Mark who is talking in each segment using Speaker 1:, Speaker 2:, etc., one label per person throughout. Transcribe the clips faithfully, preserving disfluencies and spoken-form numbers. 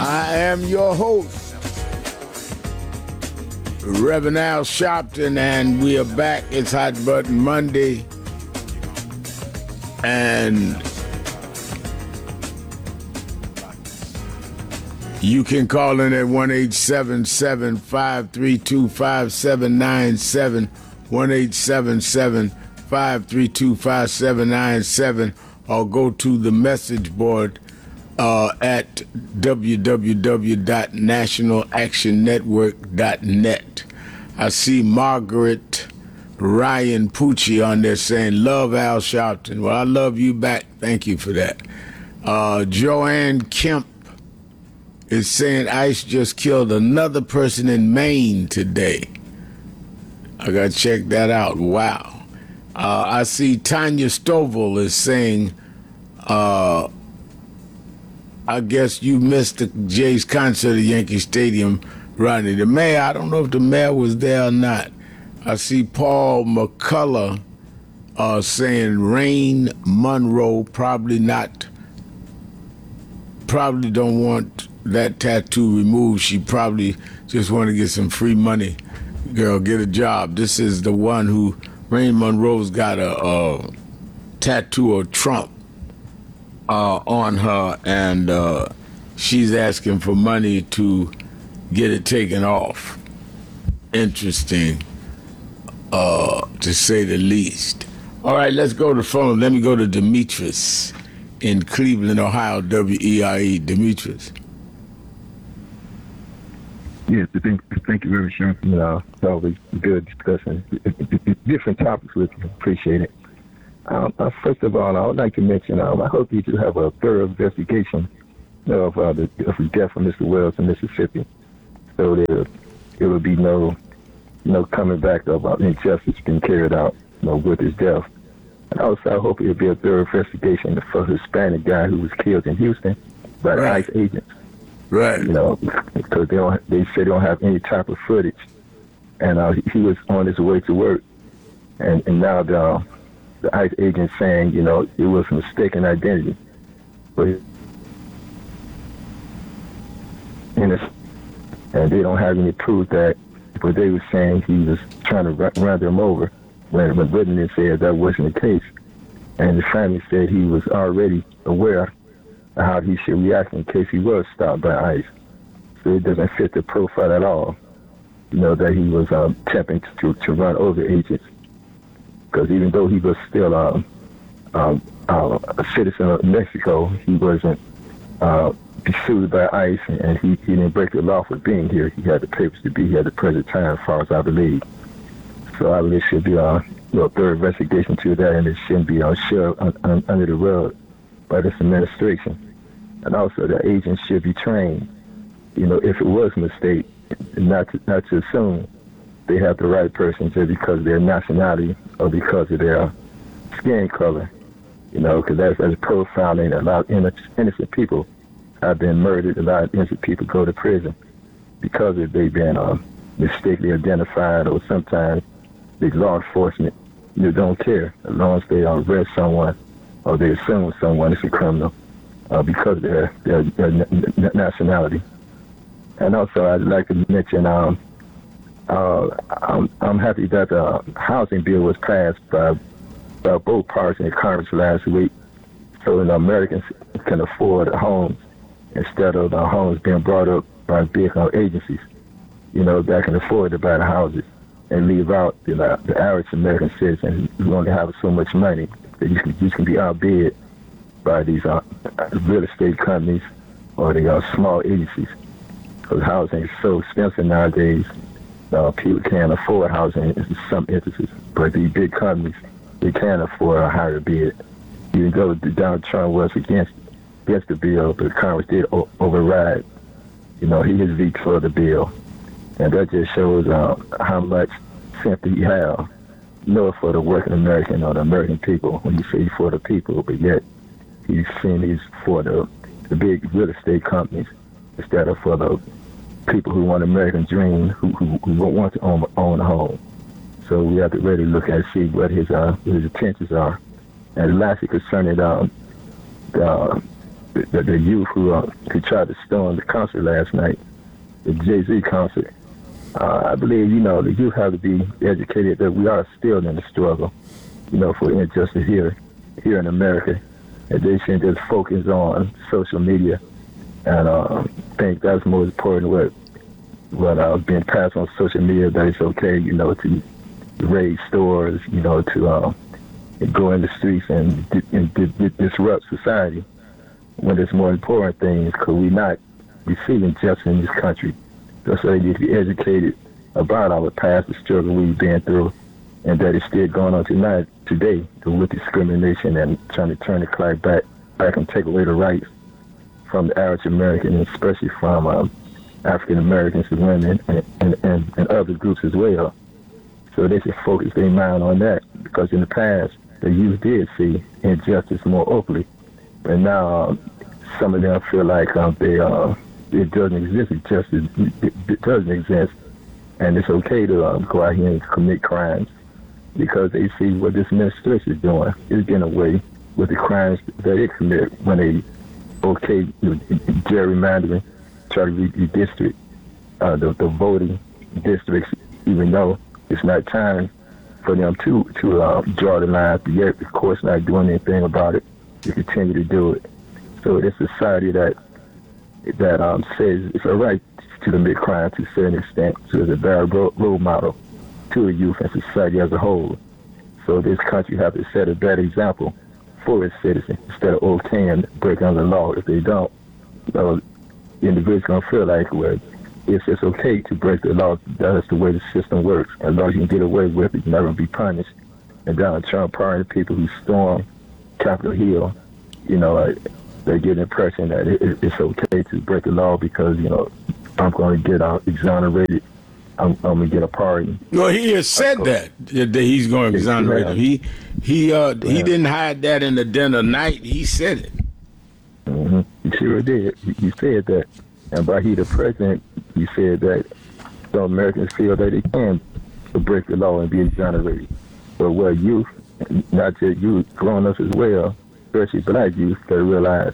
Speaker 1: I am your host, Reverend Al Sharpton, and we are back. It's Hot Button Monday, and you can call in at one eight seven seven, five three two, five seven nine seven, one eight seven seven, five three two, five seven nine seven, or go to the message board uh, at w w w dot national action network dot net. I see Margaret Ryan Pucci on there saying, love Al Sharpton. Well, I love you back. Thank you for that. Uh, Joanne Kemp is saying ICE just killed another person in Maine today. I got to check that out. Wow. Uh, I see Tanya Stovall is saying, uh, I guess you missed the Jays concert at Yankee Stadium, Rodney. The mayor, I don't know if the mayor was there or not. I see Paul McCullough uh, saying Rain Monroe probably not, probably don't want that tattoo removed. She probably just want to get some free money. Girl, get a job. This is the one who, Rain Monroe's got a, a tattoo of Trump uh, on her, and uh, she's asking for money to get it taken off. Interesting, uh, to say the least. All right, let's go to the phone. Let me go to Demetrius in Cleveland, Ohio, W E I E. Demetrius.
Speaker 2: Yes, thank, thank you very much. You know, it's always good discussing different topics with you. Appreciate it. Um, uh, first of all, I would like to mention, um, I hope you do have a thorough investigation of, uh, the, of the death of Mister Wells in Mississippi, so there, there will be no no coming back about injustice being carried out, you know, with his death. And also, I hope it will be a thorough investigation for the Hispanic guy who was killed in Houston by the
Speaker 1: Right.
Speaker 2: ICE agents.
Speaker 1: Right.
Speaker 2: You know, because they don't, they say they don't have any type of footage, and uh, he, he was on his way to work, and, and now the the ICE agent saying, you know, it was mistaken identity, but and it's, and they don't have any proof that, but they were saying he was trying to run, run them over, when when witness said that wasn't the case, and the family said he was already aware how he should react in case he was stopped by ICE. So it doesn't fit the profile at all, you know, that he was um, attempting to, to run over agents. Because even though he was still um, um, uh, a citizen of Mexico, he wasn't uh, sued by ICE, and he, he didn't break the law for being here. He had the papers to be here at the present time, as far as I believe. So I believe there should be a you know, thorough investigation to that, and it shouldn't be uh, shoved un, un, under the rug by this administration. And also the agents should be trained, you know, if it was a mistake, not to, not to assume they have the right person just because of their nationality or because of their skin color, you know, because that's, that's profiling. A lot of innocent people have been murdered. A lot of innocent people go to prison because of they've been uh, mistakenly identified, or sometimes the law enforcement you know, don't care as long as they uh, arrest someone or they assume someone is a criminal uh, because of their, their, their n- nationality. And also, I'd like to mention, um, uh, I'm, I'm happy that the housing bill was passed by, by both parties in Congress last week, so that Americans can afford homes instead of the homes being brought up by big uh, agencies, you know, that can afford to buy the houses and leave out you know, the average American citizen who only have so much money that you can, you can be outbid by these uh, real estate companies or the uh, small agencies. Because housing is so expensive nowadays, uh, people can't afford housing in some instances. But the big companies, they can afford a higher bid. Even though Donald Trump was against against the bill, but Congress did o- override. You know, he has vetoed the bill. And that just shows uh, how much sympathy you have, you know, for the working American or the American people when you say for the people, but yet he's seen these for the, the big real estate companies instead of for the people who want American dream, who, who, who want to own, own a home. So we have to really look at see what his uh, his intentions are. And lastly, concerning um, the the, the youth who uh, who tried to storm the concert last night, the Jay-Z concert. Uh, I believe, you know, the youth have to be educated that we are still in the struggle, you know, for injustice here, here in America. And they shouldn't just focus on social media and uh, think that's more important what what uh, being passed on social media, that it's okay, you know, to raid stores, you know, to uh, go in the streets and, and, and disrupt society, when there's more important things, because we're not receiving justice in this country. That's why they need to be educated about our past, the struggle we've been through, and that it's still going on tonight, today, with discrimination and trying to turn the clock back, back and take away the rights from the average American, and especially from um, African Americans and women and, and, and, and other groups as well. So they should focus their mind on that, because in the past, the youth did see injustice more openly. And now um, some of them feel like um, they uh, it doesn't exist, it just it, it doesn't exist. And it's okay to um, go out here and commit crimes, because they see what this administration is doing. It's getting away with the crimes that they commit when they okay you know, gerrymandering, try to redistrict uh, the, the voting districts, even though it's not time for them to to uh, draw the line. But yet, of course, not doing anything about it. They continue to do it. So it's a society that that um, says it's all right to commit crime to a certain extent. So it's a bad role, role model to the youth and society as a whole. So this country has to set a better example for its citizens, instead of okaying breaking the law. If they don't, you know, the individual's gonna feel like, well, it's just okay to break the law. That's the way the system works. As long as you can get away with it, you're not gonna be punished. And Donald Trump, part of the people who stormed Capitol Hill, you know, uh, they get the impression that it, it, it's okay to break the law because, you know, I'm going to get uh, exonerated. I'm, I'm going to get a pardon.
Speaker 1: Well, he has said uh, that, that he's going to exonerate him. He he uh, yeah. he didn't hide that in the den of night. He said it.
Speaker 2: Mm-hmm. He sure did. He, he said that. And by he the president, he said that some Americans feel that they can break the law and be exonerated. But where youth, not just youth, grown-ups as well, especially black youth, they realize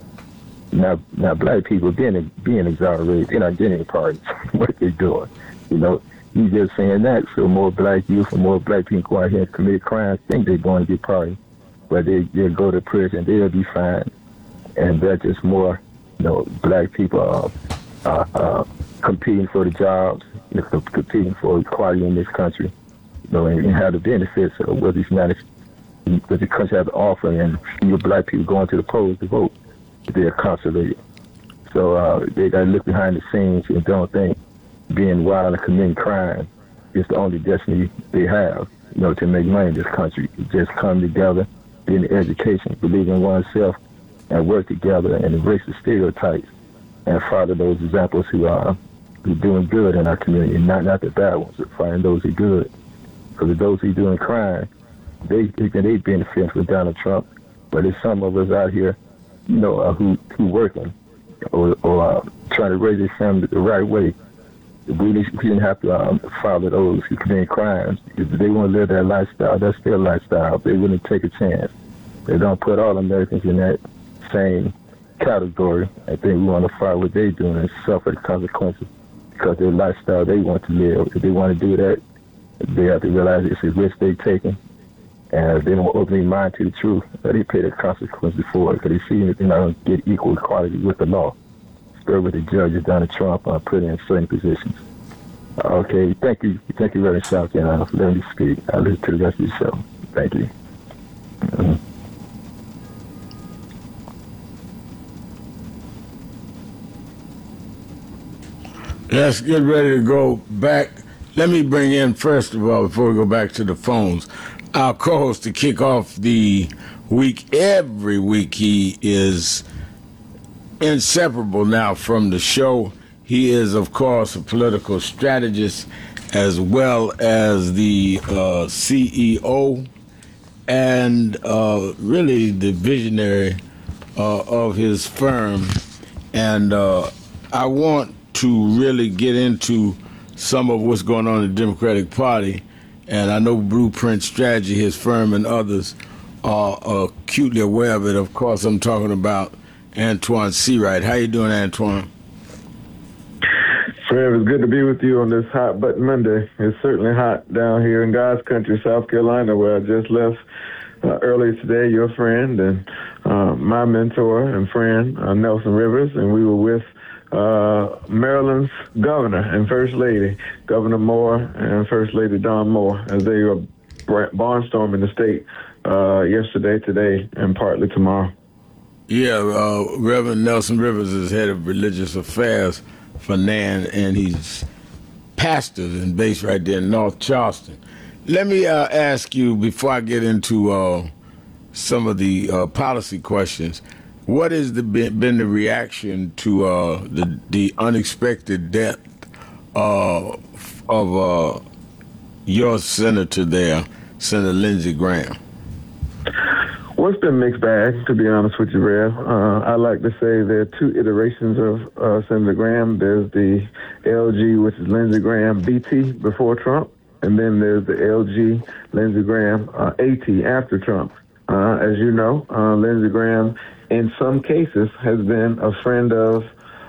Speaker 2: now, now black people being being exonerated, they're not getting any pardons. What they're doing, you know, you just saying that, so more black youth and more black people go out here and commit crimes, think they're going to get pardoned, but they they'll go to prison, they'll be fined, and that's just more, you know, black people are uh, uh, competing for the jobs, you know, competing for equality in this country, you know, and, and have the benefits of what these United that the country has to offer, and fewer black people going to the polls to vote, they're incarcerated. So uh, they got to look behind the scenes and don't think being wild and committing crime is the only destiny they have, you know, to make money in this country. Just come together, be in education, believe in oneself, and work together and embrace the stereotypes and follow those examples who are who doing good in our community, not not the bad ones, but find those who are good. Because those who are doing crime, They they benefit from Donald Trump, but there's some of us out here, you know, uh, who who working or, or uh, trying to raise their family the right way. We didn't have to um, follow those who commit crimes. If they want to live that lifestyle, that's their lifestyle. They wouldn't take a chance. They don't put all Americans in that same category. I think we want to follow what they're doing and suffer the consequences because their lifestyle they want to live. If they want to do that, they have to realize it's a risk they're taking. And if they don't open their mind to the truth, they pay the consequences for it because they see that they're not going to get equal equality with the law. Still with the judges, Donald Trump, uh, put in certain positions. Uh, okay, thank you. Thank you very much, South Carolina, for letting me speak. I'll listen to the rest of the show. Thank you. Mm-hmm.
Speaker 1: Let's get ready to go back. Let me bring in, first of all, before we go back to the phones, our co-host to kick off the week. Every week he is inseparable now from the show. He is, of course, a political strategist as well as the uh, C E O and uh, really the visionary uh, of his firm. And uh, I want to really get into some of what's going on in the Democratic Party. And I know Blueprint Strategy, his firm, and others are acutely aware of it. Of course, I'm talking about Antoine Seawright. How you doing, Antoine?
Speaker 3: Trev, it's good to be with you on this hot button Monday. It's certainly hot down here in God's country, South Carolina, where I just left uh, earlier today. Your friend and uh, my mentor and friend, uh, Nelson Rivers, and we were with uh, Maryland's governor and First Lady, Governor Moore and First Lady Dawn Moore, as they were barnstorming the state uh, yesterday, today, and partly tomorrow.
Speaker 1: Yeah, uh, Reverend Nelson Rivers is head of religious affairs for N A N, and he's pastor and based right there in North Charleston. Let me uh, ask you, before I get into uh, some of the uh, policy questions, what has the, been, been the reaction to uh, the, the unexpected death uh, of uh, your senator there, Senator Lindsey Graham?
Speaker 3: Well, it's been a mixed bag, to be honest with you, Rev. Uh, I like to say there are two iterations of uh, Senator Graham. There's the L G, which is Lindsey Graham B T before Trump, and then there's the L G, Lindsey Graham uh, A T after Trump. Uh, as you know, uh, Lindsey Graham, in some cases, has been a friend of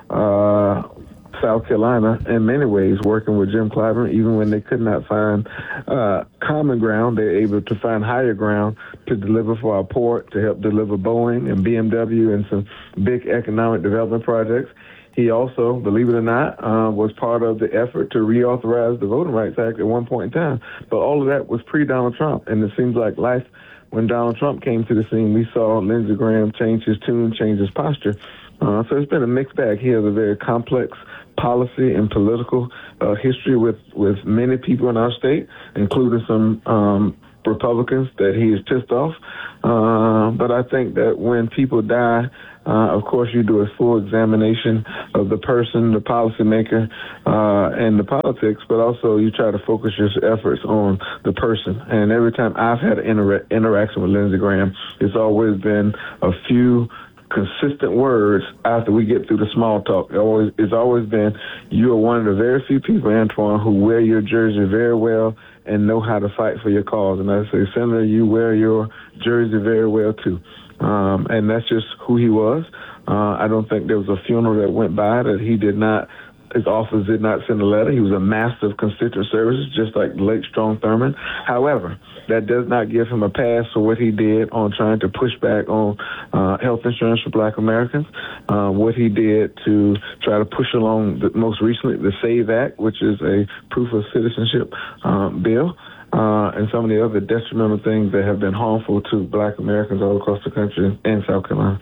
Speaker 3: uh, South Carolina in many ways, working with Jim Clyburn. Even when they could not find uh, common ground, they're able to find higher ground to deliver for our port, to help deliver Boeing and B M W and some big economic development projects. He also, believe it or not, uh, was part of the effort to reauthorize the Voting Rights Act at one point in time. But all of that was pre-Donald Trump, and it seems like life, when Donald Trump came to the scene, we saw Lindsey Graham change his tune, change his posture. Uh, so it's been a mixed bag. He has a very complex policy and political uh, history with, with many people in our state, including some um, Republicans that he is pissed off. Uh, but I think that when people die, uh, of course, you do a full examination of the person, the policymaker, uh, and the politics, but also you try to focus your efforts on the person. And every time I've had an inter- interaction with Lindsey Graham, it's always been a few consistent words after we get through the small talk. It always, it's always been, you are one of the very few people, Antoine, who wear your jersey very well and know how to fight for your cause. And I say, Senator, you wear your jersey very well, too. Um, and that's just who he was. Uh, I don't think there was a funeral that went by that he did not, his office did not send a letter. He was a master of constituent services, just like the late Strom Thurmond. However, that does not give him a pass for what he did on trying to push back on uh, health insurance for Black Americans, uh, what he did to try to push along, the, most recently, the SAVE Act, which is a proof of citizenship um, bill, uh, and some of the other detrimental things that have been harmful to Black Americans all across the country and South Carolina.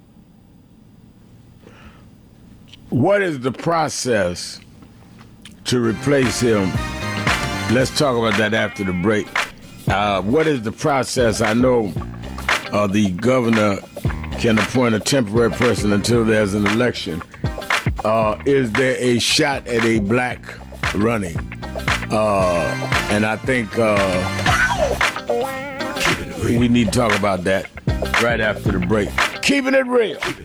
Speaker 1: What is the process to replace him? Let's talk about that after the break. Uh, what is the process? I know uh, the governor can appoint a temporary person until there's an election. Uh, is there a shot at a black running? Uh, and I think uh, we need to talk about that right after the break. Keeping it real.